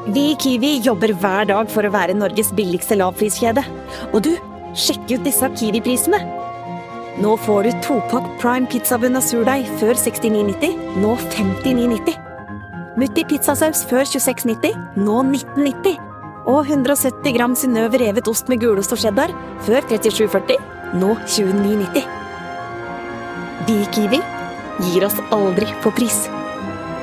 Vi i Kiwi jobber hver dag for å være Norges billigste lavpriskjede. Og du, sjekk ut disse Kiwi-prisene. Nå får du 2-pakk Prime pizzabunn og surdeig før 69,90, nå 59,90. Mutti pizzasaus før 26,90, nå 19,90. Og 170 gram Synnøve revet ost med gulost og cheddar før 37,40, nå 29,90. Vi i Kiwi gir oss aldri på pris.